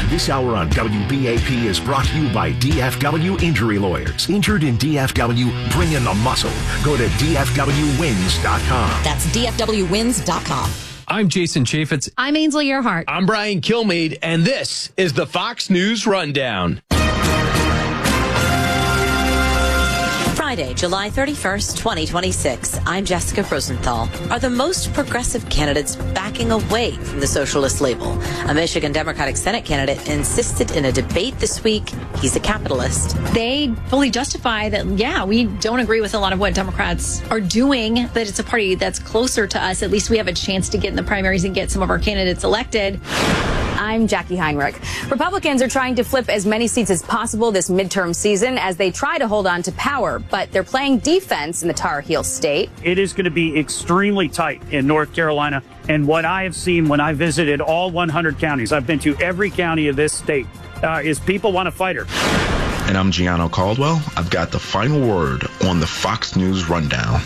This hour on WBAP is brought to you by DFW Injury Lawyers. Injured in DFW, bring in the muscle. Go to DFWWins.com. That's DFWWins.com. I'm Jason Chaffetz. I'm Ainsley Earhart. I'm Brian Kilmeade, and this is the Fox News Rundown. Friday, July 31st, 2026. I'm Jessica Rosenthal. Are the most progressive candidates backing away from the socialist label? A Michigan Democratic Senate candidate insisted in a debate this week he's a capitalist. They fully justify that, yeah, we don't agree with a lot of what Democrats are doing, that it's a party that's closer to us. At least we have a chance to get in the primaries and get some of our candidates elected. I'm Jackie Heinrich. Republicans are trying to flip as many seats as possible this midterm season as they try to hold on to power, but they're playing defense in the Tar Heel state. It is going to be extremely tight in North Carolina. And what I have seen when I visited all 100 counties, I've been to every county of this state, is people want to fight her. And I'm Gianno Caldwell. I've got the final word on the Fox News Rundown.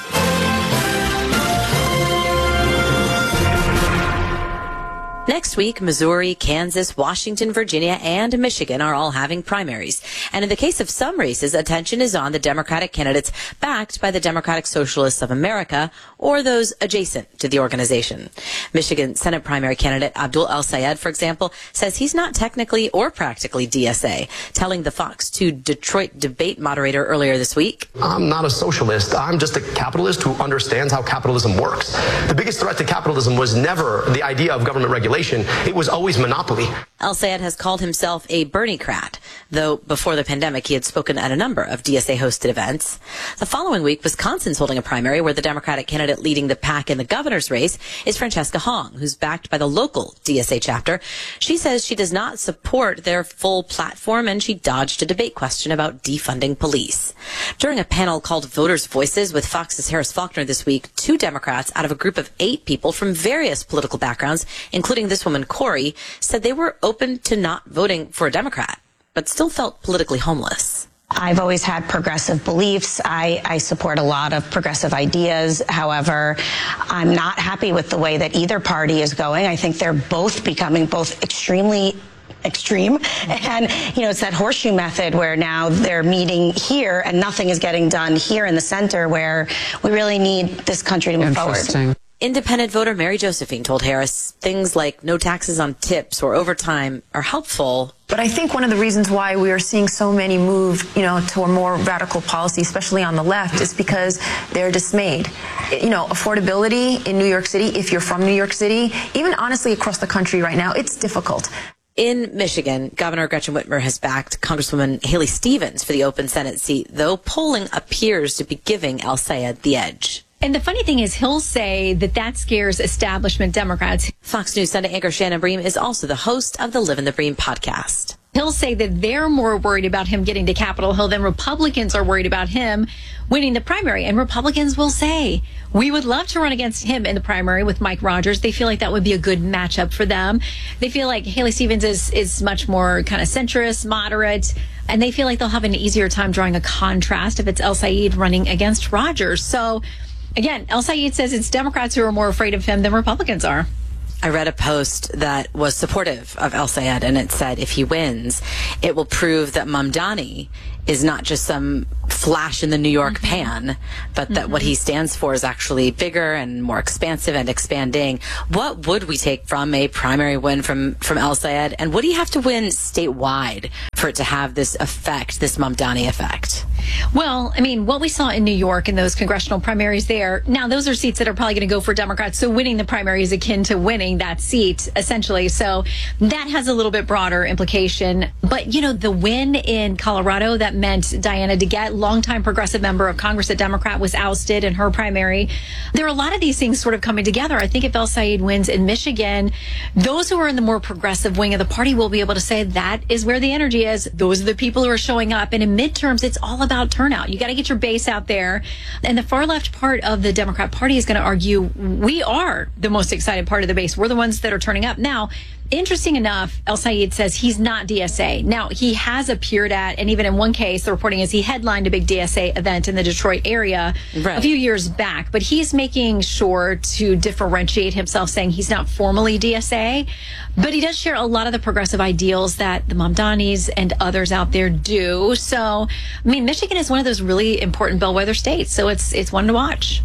Next week, Missouri, Kansas, Washington, Virginia, and Michigan are all having primaries. And in the case of some races, attention is on the Democratic candidates backed by the Democratic Socialists of America or those adjacent to the organization. Michigan Senate primary candidate Abdul El-Sayed, for example, says he's not technically or practically DSA, telling the Fox 2 Detroit debate moderator earlier this week. I'm not a socialist. I'm just a capitalist who understands how capitalism works. The biggest threat to capitalism was never the idea of government regulation. It was always monopoly. El-Sayed has called himself a Bernie-crat, though before the pandemic he had spoken at a number of DSA-hosted events. The following week, Wisconsin's holding a primary where the Democratic candidate leading the pack in the governor's race is Francesca Hong, who's backed by the local DSA chapter. She says she does not support their full platform, and she dodged a debate question about defunding police. During a panel called Voters' Voices with Fox's Harris Faulkner this week, 2 Democrats out of a group of 8 people from various political backgrounds, including this woman, Corey, said they were open to not voting for a Democrat, but still felt politically homeless. I've always had progressive beliefs. I support a lot of progressive ideas. However, I'm not happy with the way that either party is going. I think they're both becoming extremely extreme. And, it's that horseshoe method where now they're meeting here and nothing is getting done here in the center where we really need this country to move forward. Independent voter Mary Josephine told Harris things like no taxes on tips or overtime are helpful. But I think one of the reasons why we are seeing so many move, to a more radical policy, especially on the left, is because they're dismayed. Affordability in New York City, if you're from New York City, even honestly across the country right now, it's difficult. In Michigan, Governor Gretchen Whitmer has backed Congresswoman Haley Stevens for the open Senate seat, though polling appears to be giving El-Sayed the edge. And the funny thing is, he'll say that scares establishment Democrats. Fox News Sunday anchor Shannon Bream is also the host of the Live in the Bream podcast. He'll say that they're more worried about him getting to Capitol Hill than Republicans are worried about him winning the primary. And Republicans will say, we would love to run against him in the primary with Mike Rogers. They feel like that would be a good matchup for them. They feel like Haley Stevens is much more kind of centrist, moderate, and they feel like they'll have an easier time drawing a contrast if it's El-Sayed running against Rogers. So, again, El-Sayed says it's Democrats who are more afraid of him than Republicans are. I read a post that was supportive of El-Sayed, and it said if he wins, it will prove that Mamdani is not just some flash in the New York pan, but that what he stands for is actually bigger and more expansive and expanding. What would we take from a primary win from El-Sayed, and what do you have to win statewide for it to have this effect, this Mamdani effect? Well, I mean, what we saw in New York in those congressional primaries there, now those are seats that are probably going to go for Democrats, so winning the primary is akin to winning that seat, essentially. So that has a little bit broader implication. But, the win in Colorado, that meant Diana DeGette, longtime progressive member of Congress, a Democrat, was ousted in her primary. There are a lot of these things sort of coming together. I think if El-Sayed wins in Michigan, those who are in the more progressive wing of the party will be able to say that is where the energy is. Those are the people who are showing up. And in midterms, it's all about turnout. You got to get your base out there. And the far left part of the Democrat Party is going to argue we are the most excited part of the base. We're the ones that are turning up. Now, interesting enough, El Sayed says he's not DSA. Now, he has appeared at, and even in one case, the reporting is he headlined a big DSA event in the Detroit area a few years back. But he's making sure to differentiate himself, saying he's not formally DSA. But he does share a lot of the progressive ideals that the Mamdanis and others out there do. So, I mean, Michigan is one of those really important bellwether states. So it's one to watch.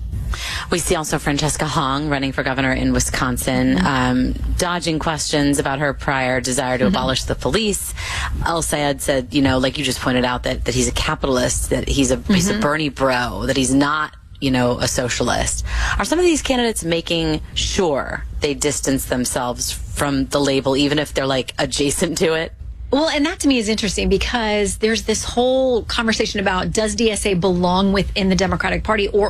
We see also Francesca Hong running for governor in Wisconsin, dodging questions about her prior desire to abolish the police. El Sayed said, like you just pointed out, that he's a capitalist, that he's a Bernie bro, that he's not, a socialist. Are some of these candidates making sure they distance themselves from the label, even if they're like adjacent to it? Well, and that to me is interesting because there's this whole conversation about, does DSA belong within the Democratic Party, or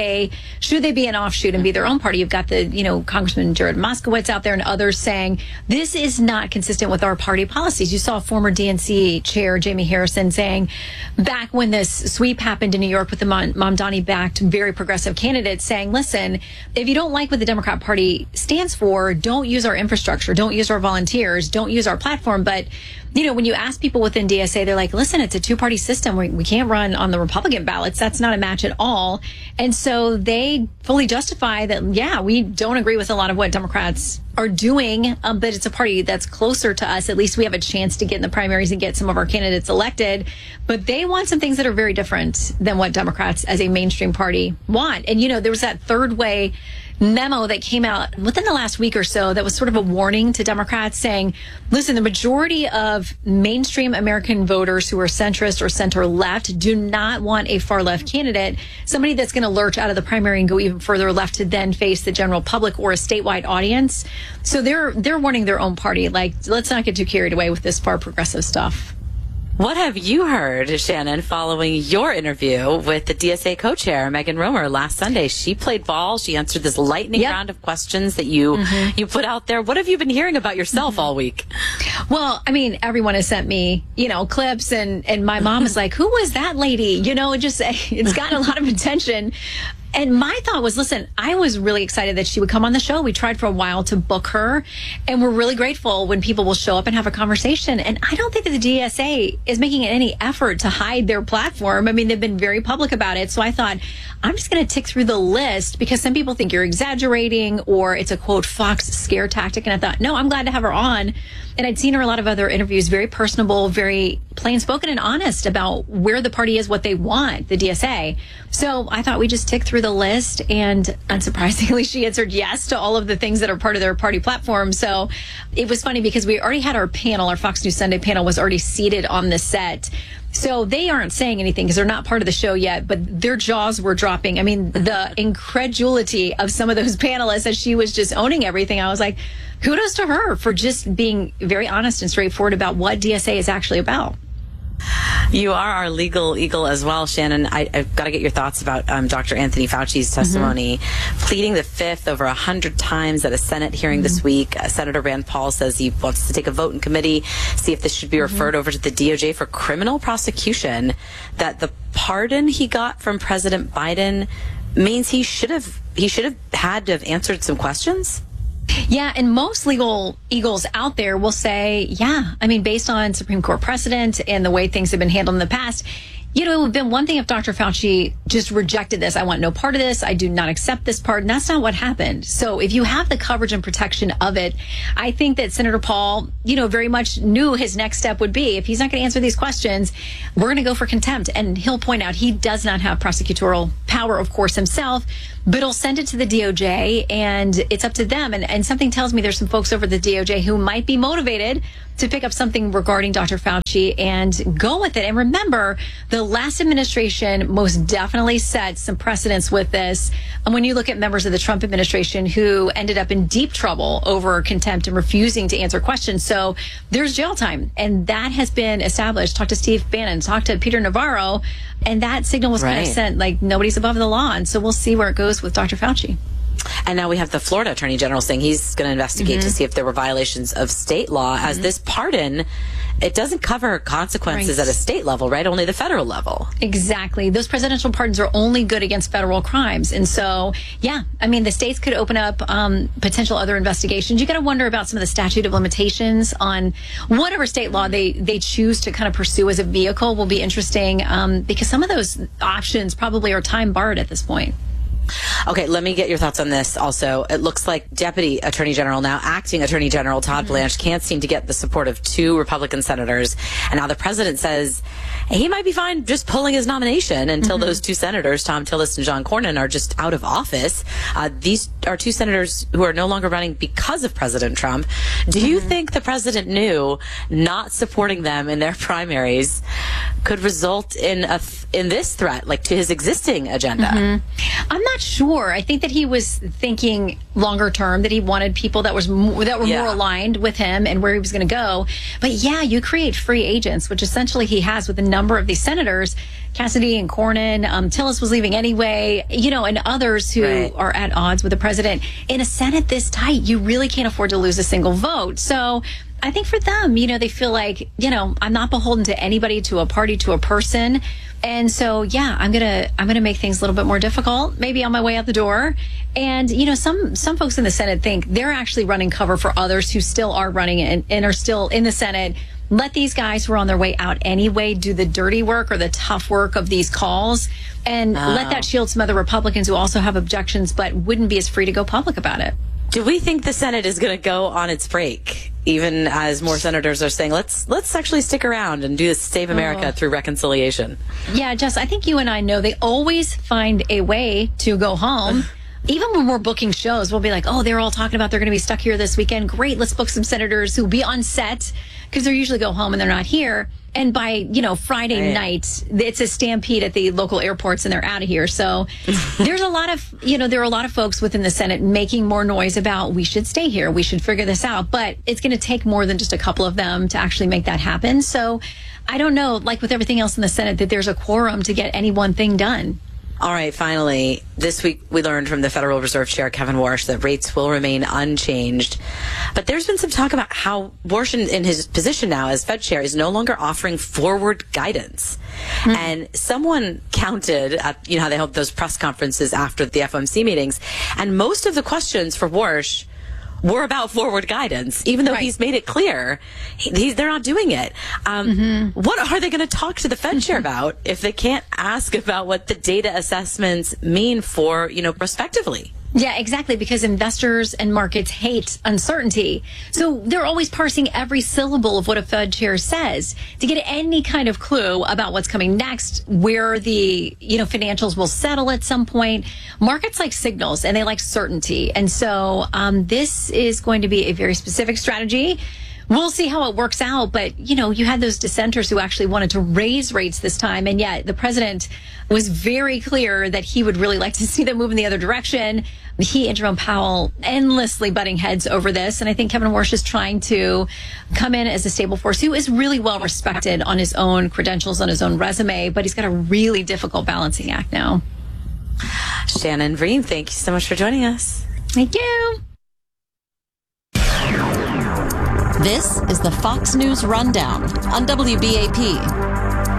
should they be an offshoot and be their own party? You've got the, Congressman Jared Moskowitz out there and others saying this is not consistent with our party policies. You saw former DNC chair Jamie Harrison saying back when this sweep happened in New York with the Mamdani-backed very progressive candidates saying, listen, if you don't like what the Democrat Party stands for, don't use our infrastructure, don't use our volunteers, don't use our platform. But when you ask people within DSA, they're like, listen, it's a two-party system. We can't run on the Republican ballots. That's not a match at all. And so they fully justify that, yeah, we don't agree with a lot of what Democrats are doing, but it's a party that's closer to us. At least we have a chance to get in the primaries and get some of our candidates elected. But they want some things that are very different than what Democrats as a mainstream party want. And, there was that third way memo that came out within the last week or so that was sort of a warning to Democrats saying, listen, the majority of mainstream American voters who are centrist or center left do not want a far left candidate, somebody that's going to lurch out of the primary and go even further left to then face the general public or a statewide audience. So they're warning their own party, like, let's not get too carried away with this far progressive stuff. What have you heard, Shannon, following your interview with the DSA co-chair, Megan Romer, last Sunday? She played ball. She answered this lightning round of questions that you put out there. What have you been hearing about yourself all week? Well, I mean, everyone has sent me, clips, and my mom is like, who was that lady? It's gotten a lot of attention. And my thought was, listen, I was really excited that she would come on the show. We tried for a while to book her, and we're really grateful when people will show up and have a conversation. And I don't think that the DSA is making any effort to hide their platform. I mean, they've been very public about it. So I thought, I'm just going to tick through the list because some people think you're exaggerating or it's a, quote, Fox scare tactic. And I thought, no, I'm glad to have her on. And I'd seen her in a lot of other interviews, very personable, very plain spoken and honest about where the party is, what they want, the DSA. So I thought we just tick through the list, and unsurprisingly, she answered yes to all of the things that are part of their party platform. So it was funny because we already had our panel, our Fox News Sunday panel was already seated on the set. So they aren't saying anything because they're not part of the show yet, but their jaws were dropping. I mean, the incredulity of some of those panelists as she was just owning everything. I was like, kudos to her for just being very honest and straightforward about what DSA is actually about. You are our legal eagle as well, Shannon. I've got to get your thoughts about Dr. Anthony Fauci's testimony. Pleading the fifth over 100 times at a Senate hearing this week. Senator Rand Paul says he wants to take a vote in committee, see if this should be referred over to the DOJ for criminal prosecution, that the pardon he got from President Biden means he should have had to have answered some questions. Yeah, and most legal eagles out there will say, yeah, I mean, based on Supreme Court precedent and the way things have been handled in the past, it would have been one thing if Dr. Fauci just rejected this. I want no part of this. I do not accept this pardon. That's not what happened. So if you have the coverage and protection of it, I think that Senator Paul, very much knew his next step would be, if he's not going to answer these questions, we're going to go for contempt. And he'll point out he does not have prosecutorial power, of course, himself, but he'll send it to the DOJ and it's up to them. And something tells me there's some folks over the DOJ who might be motivated to pick up something regarding Dr. Fauci and go with it. And remember, the last administration most definitely set some precedents with this. And when you look at members of the Trump administration who ended up in deep trouble over contempt and refusing to answer questions. So there's jail time. And that has been established. Talk to Steve Bannon, talk to Peter Navarro. And that signal was kind of sent, like nobody's above the law. And so we'll see where it goes with Dr. Fauci. And now we have the Florida Attorney General saying he's going to investigate to see if there were violations of state law, as this pardon it doesn't cover consequences at a state level, right? Only the federal level. Exactly. Those presidential pardons are only good against federal crimes. And so, yeah, I mean, the states could open up potential other investigations. You got to wonder about some of the statute of limitations on whatever state law they choose to kind of pursue as a vehicle will be interesting because some of those options probably are time barred at this point. Okay, let me get your thoughts on this also. It looks like Deputy Attorney General, now Acting Attorney General Todd Blanche, can't seem to get the support of 2 Republican senators. And now the president says he might be fine just pulling his nomination until those 2 senators, Tom Tillis and John Cornyn, are just out of office. These are 2 senators who are no longer running because of President Trump. Do you think the president knew not supporting them in their primaries could result in this threat, like to his existing agenda? I'm not sure. I think that he was thinking longer term, that he wanted people that were more aligned with him and where he was going to go. But yeah, you create free agents, which essentially he has with a number of these senators, Cassidy and Cornyn. Tillis was leaving anyway, and others who are at odds with the president. In a Senate this tight, you really can't afford to lose a single vote. So I think for them, they feel like, I'm not beholden to anybody, to a party, to a person. And so, yeah, I'm gonna make things a little bit more difficult, maybe on my way out the door. And, some folks in the Senate think they're actually running cover for others who still are running and are still in the Senate. Let these guys who are on their way out anyway do the dirty work or the tough work of these calls and let that shield some other Republicans who also have objections but wouldn't be as free to go public about it. Do we think the Senate is going to go on its break, even as more senators are saying, let's actually stick around and do this, save America through reconciliation? Yeah, Jess, I think you and I know they always find a way to go home. Even when we're booking shows, we'll be like, oh, they're all talking about they're going to be stuck here this weekend. Great, let's book some senators who'll be on set because they usually go home and they're not here. And by, Friday night, it's a stampede at the local airports and they're out of here. So there's a lot of, there are a lot of folks within the Senate making more noise about we should stay here. We should figure this out. But it's going to take more than just a couple of them to actually make that happen. So I don't know, like with everything else in the Senate, that there's a quorum to get any one thing done. All right, finally, this week we learned from the Federal Reserve Chair, Kevin Warsh, that rates will remain unchanged. But there's been some talk about how Warsh, in his position now as Fed Chair, is no longer offering forward guidance. And someone counted at, how they hold those press conferences after the FOMC meetings, and most of the questions for Warsh were about forward guidance, even though he's made it clear they're not doing it. What are they going to talk to the Fed chair about if they can't ask about what the data assessments mean for, prospectively? Yeah, exactly, because investors and markets hate uncertainty. So they're always parsing every syllable of what a Fed chair says to get any kind of clue about what's coming next, where the, financials will settle at some point. Markets like signals and they like certainty. And so this is going to be a very specific strategy. We'll see how it works out. But, you had those dissenters who actually wanted to raise rates this time. And yet the president was very clear that he would really like to see them move in the other direction. He and Jerome Powell endlessly butting heads over this. And I think Kevin Warsh is trying to come in as a stable force who is really well respected on his own credentials, on his own resume. But he's got a really difficult balancing act now. Shannon Bream, thank you so much for joining us. Thank you. This is the Fox News Rundown on WBAP.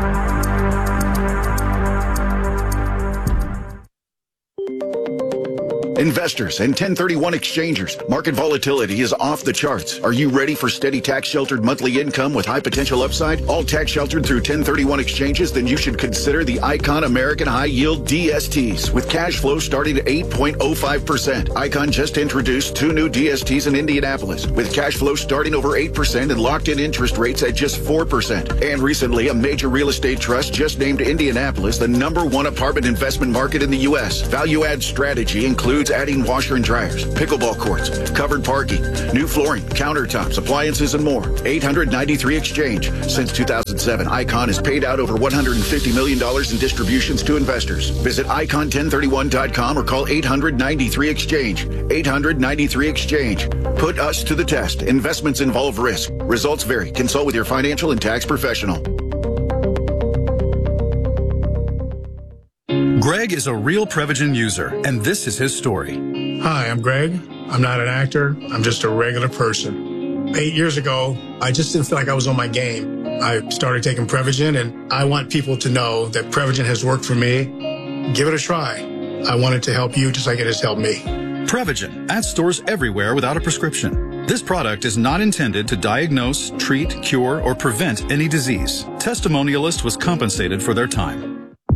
Investors and 1031 exchangers, market volatility is off the charts. Are you ready for steady tax-sheltered monthly income with high potential upside? All tax-sheltered through 1031 exchanges? Then you should consider the Icon American High Yield DSTs with cash flow starting at 8.05%. Icon just introduced 2 new DSTs in Indianapolis with cash flow starting over 8% and locked-in interest rates at just 4%. And recently, a major real estate trust just named Indianapolis the #1 apartment investment market in the U.S. Value-add strategy includes adding washer and dryers, pickleball courts, covered parking, new flooring, countertops, appliances, and more. 893 Exchange. Since 2007, Icon has paid out over $150 million in distributions to investors. Visit icon1031.com or call 893 Exchange. 893 Exchange. Put us to the test. Investments involve risk. Results vary. Consult with your financial and tax professional. Greg is a real Prevagen user, and this is his story. Hi, I'm Greg. I'm not an actor. I'm just a regular person. 8 years ago, I just didn't feel like I was on my game. I started taking Prevagen, and I want people to know that Prevagen has worked for me. Give it a try. I want it to help you just like it has helped me. Prevagen at stores everywhere without a prescription. This product is not intended to diagnose, treat, cure, or prevent any disease. Testimonialist was compensated for their time.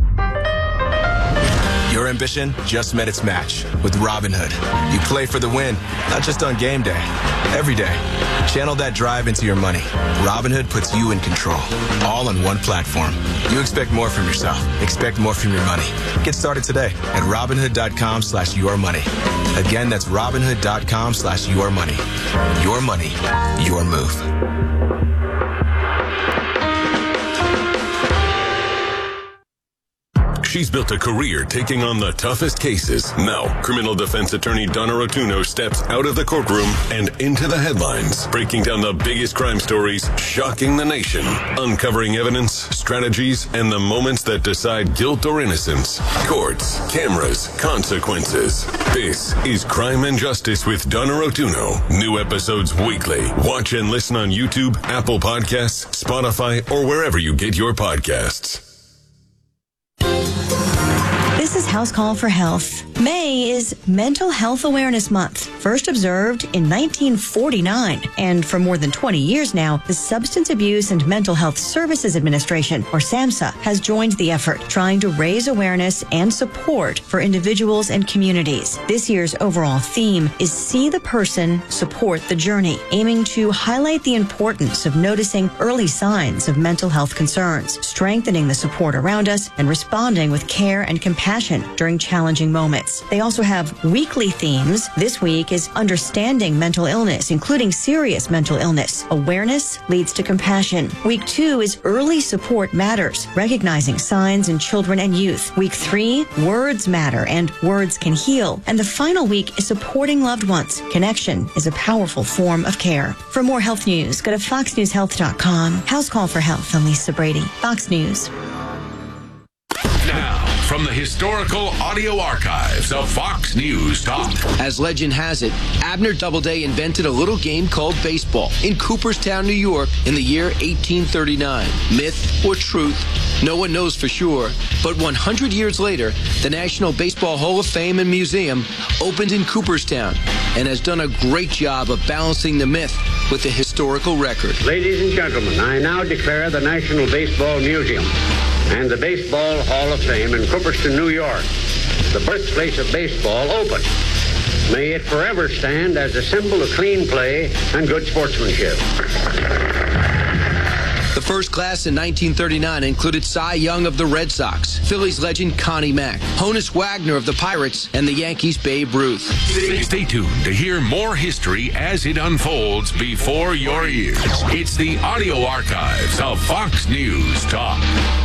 Your ambition just met its match with Robinhood. You play for the win, not just on game day, every day. Channel that drive into your money. Robinhood puts you in control, all on one platform. You expect more from yourself. Expect more from your money. Get started today at Robinhood.com/yourmoney. Again, that's Robinhood.com/yourmoney. Your money, your move. She's built a career taking on the toughest cases. Now, criminal defense attorney Donna Rotuno steps out of the courtroom and into the headlines, breaking down the biggest crime stories, shocking the nation, uncovering evidence, strategies, and the moments that decide guilt or innocence. Courts, cameras, consequences. This is Crime and Justice with Donna Rotuno. New episodes weekly. Watch and listen on YouTube, Apple Podcasts, Spotify, or wherever you get your podcasts. This is House Call for Health. May is Mental Health Awareness Month, first observed in 1949. And for more than 20 years now, the Substance Abuse and Mental Health Services Administration, or SAMHSA, has joined the effort, trying to raise awareness and support for individuals and communities. This year's overall theme is See the Person, Support the Journey, aiming to highlight the importance of noticing early signs of mental health concerns, strengthening the support around us, and responding with care and compassion during challenging moments. They also have weekly themes. This week is Understanding Mental Illness, including serious mental illness. Awareness leads to compassion. Week 2 is Early Support Matters, recognizing signs in children and youth. Week 3, Words Matter and Words Can Heal. And the final week is Supporting Loved Ones. Connection is a powerful form of care. For more health news, go to foxnewshealth.com. House Call for Health. I'm Lisa Brady, Fox News. Now, from the historical audio archives of Fox News Talk. As legend has it, Abner Doubleday invented a little game called baseball in Cooperstown, New York in the year 1839. Myth or truth, no one knows for sure, but 100 years later, the National Baseball Hall of Fame and Museum opened in Cooperstown and has done a great job of balancing the myth with the historical record. Ladies and gentlemen, I now declare the National Baseball Museum and the Baseball Hall of Fame in Cooperstown, New York, the birthplace of baseball, open. May it forever stand as a symbol of clean play and good sportsmanship. The first class in 1939 included Cy Young of the Red Sox, Phillies legend Connie Mack, Honus Wagner of the Pirates, and the Yankees' Babe Ruth. Stay tuned to hear more history as it unfolds before your ears. It's the audio archives of Fox News Talk.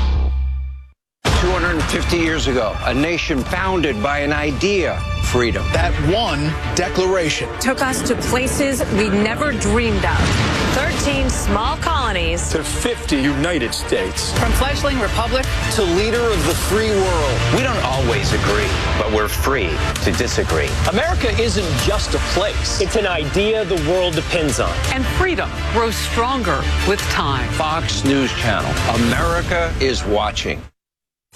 250 years ago, a nation founded by an idea, freedom. That one declaration took us to places we never dreamed of. 13 small colonies to 50 United States. From fledgling republic to leader of the free world. We don't always agree, but we're free to disagree. America isn't just a place. It's an idea the world depends on. And freedom grows stronger with time. Fox News Channel. America is watching.